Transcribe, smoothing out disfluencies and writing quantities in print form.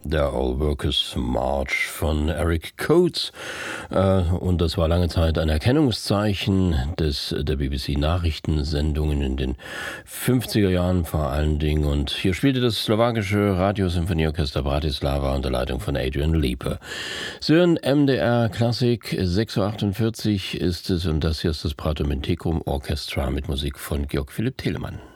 der All Workers March von Eric Coates. Und das war lange Zeit ein Erkennungszeichen der BBC-Nachrichtensendungen in den 50er Jahren vor allen Dingen. Und hier spielte das slowakische Radiosymphonieorchester Bratislava unter Leitung von Adrian Lieper. Sie hören MDR Klassik, 6.48 Uhr ist es, und das hier ist das Prato Mäntikum Orchestra mit Musik von Georg Philipp Telemann.